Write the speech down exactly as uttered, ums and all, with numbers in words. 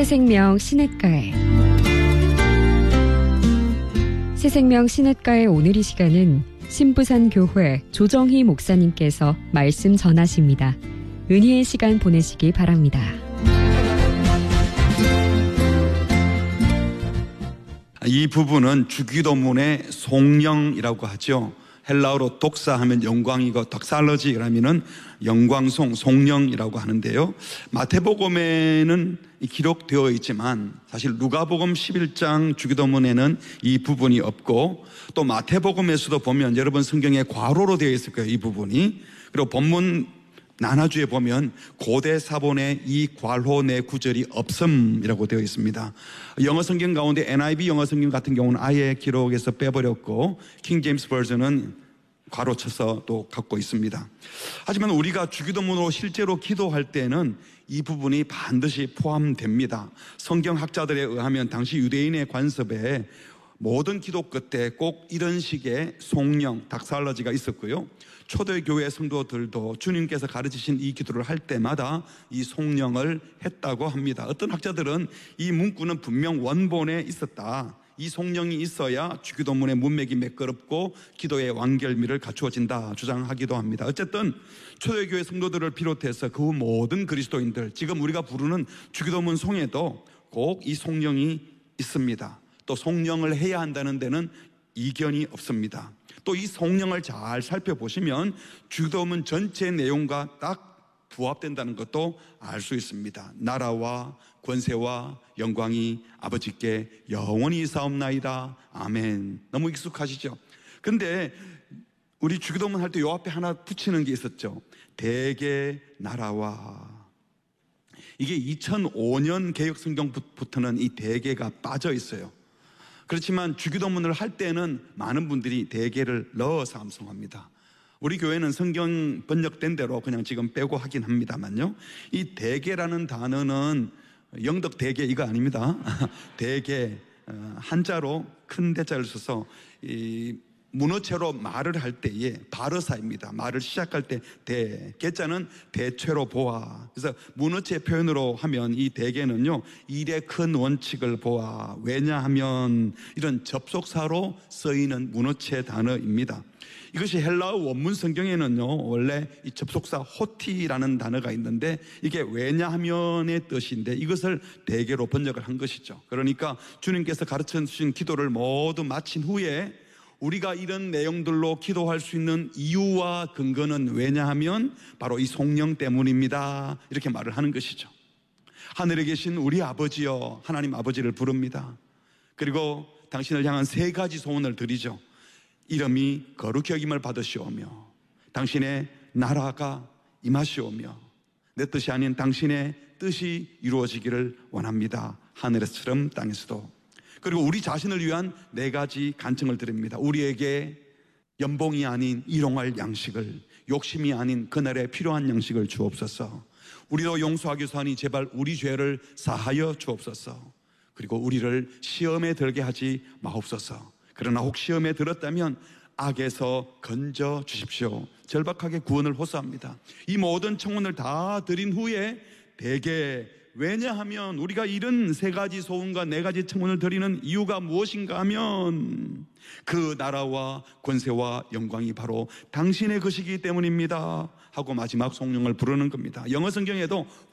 새생명 시냇가에 새생명 시냇가의 오늘 이 시간은 신부산교회 조정희 목사님께서 말씀 전하십니다. 은혜의 시간 보내시기 바랍니다. 이 부분은 주기도문의 송영이라고 하죠. 헬라어로 독사하면 영광이고 덕살러지 그러면은 영광송, 송영이라고 하는데요. 마태복음에는 기록되어 있지만 사실 누가복음 십일 장 주기도문에는 이 부분이 없고, 또 마태복음에서도 보면 여러분 성경에 괄호로 되어 있을 거예요, 이 부분이. 그리고 본문 나나주에 보면 고대 사본에 이 괄호 내 구절이 없음이라고 되어 있습니다. 영어 성경 가운데 엔 아이 비 영어 성경 같은 경우는 아예 기록에서 빼버렸고, 킹 제임스 버전은 괄호 쳐서 또 갖고 있습니다. 하지만 우리가 주기도문으로 실제로 기도할 때는 이 부분이 반드시 포함됩니다. 성경학자들에 의하면 당시 유대인의 관습에 모든 기도 끝에 꼭 이런 식의 송영, 닥살러지가 있었고요. 초대교회 성도들도 주님께서 가르치신 이 기도를 할 때마다 이 송영을 했다고 합니다. 어떤 학자들은 이 문구는 분명 원본에 있었다, 이 송영이 있어야 주기도문의 문맥이 매끄럽고 기도의 완결미를 갖추어진다 주장하기도 합니다. 어쨌든 초대교회 성도들을 비롯해서 그 모든 그리스도인들, 지금 우리가 부르는 주기도문 송에도 꼭 이 송영이 있습니다. 또 송영을 해야 한다는 데는 이견이 없습니다. 또 이 송영을 잘 살펴보시면 주기도문 전체 내용과 딱 부합된다는 것도 알 수 있습니다. 나라와 권세와 영광이 아버지께 영원히 있사옵나이다. 아멘. 너무 익숙하시죠? 근데 우리 주기도문 할 때 요 앞에 하나 붙이는 게 있었죠. 대개 나라와. 이게 이천오 년 개혁성경부터는 이 대개가 빠져 있어요. 그렇지만 주기도문을 할 때는 많은 분들이 대개를 넣어서 암송합니다. 우리 교회는 성경 번역된 대로 그냥 지금 빼고 하긴 합니다만요. 이 대개라는 단어는 영덕 대개 이거 아닙니다. 대개, 한자로 큰 대자를 써서 이 문어체로 말을 할 때에 바르사입니다. 말을 시작할 때 대, 개자는 대체로 보아. 그래서 문어체 표현으로 하면 이 대개는요, 일의 큰 원칙을 보아. 왜냐하면 이런 접속사로 쓰이는 문어체 단어입니다. 이것이 헬라어 원문 성경에는요, 원래 이 접속사 호티라는 단어가 있는데 이게 왜냐하면의 뜻인데 이것을 대개로 번역을 한 것이죠. 그러니까 주님께서 가르쳐 주신 기도를 모두 마친 후에 우리가 이런 내용들로 기도할 수 있는 이유와 근거는 왜냐하면 바로 이 송영 때문입니다. 이렇게 말을 하는 것이죠. 하늘에 계신 우리 아버지여, 하나님 아버지를 부릅니다. 그리고 당신을 향한 세 가지 소원을 드리죠. 이름이 거룩히 여김을 받으시오며 당신의 나라가 임하시오며 내 뜻이 아닌 당신의 뜻이 이루어지기를 원합니다. 하늘에처럼 땅에서도. 그리고 우리 자신을 위한 네 가지 간청을 드립니다. 우리에게 연봉이 아닌 일용할 양식을, 욕심이 아닌 그날에 필요한 양식을 주옵소서. 우리도 용서하기 위하니 제발 우리 죄를 사하여 주옵소서. 그리고 우리를 시험에 들게 하지 마옵소서. 그러나 혹 시험에 들었다면 악에서 건져 주십시오. 절박하게 구원을 호소합니다. 이 모든 청혼을 다 드린 후에 대개, 왜냐하면 우리가 이런 세 가지 소원과 네 가지 청혼을 드리는 이유가 무엇인가 하면 그 나라와 권세와 영광이 바로 당신의 것이기 때문입니다 하고 마지막 송영을 부르는 겁니다. 영어 성경에도